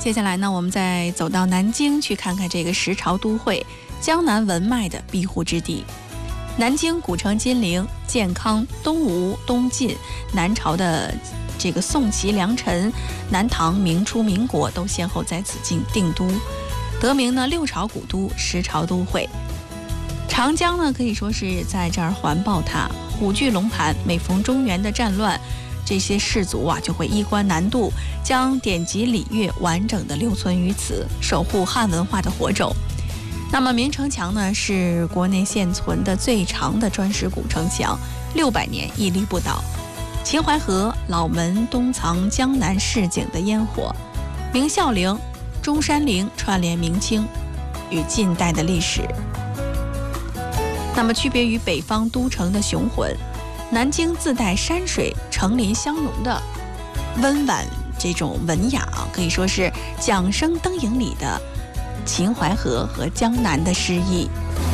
接下来呢，我们再走到南京去看看这个十朝都会、江南文脉的庇护之地。南京古城金陵、建康、东吴、东晋，南朝的这个宋齐梁陈、南唐、明初、民国都先后在此定都，得名呢六朝古都、十朝都会。长江呢可以说是在这儿环抱它，虎踞龙盘，每逢中原的战乱，这些士族啊就会衣冠南渡，将典籍礼乐完整的留存于此，守护汉文化的火种。那么明城墙呢是国内现存的最长的砖石古城墙，600年屹立不倒。秦淮河、老门东藏江南市井的烟火，明孝陵、中山陵串联明清与近代的历史。那么区别于北方都城的雄浑，南京自带山水城林相融的温婉这种文雅，可以说是桨声灯影里的秦淮河和江南的诗意。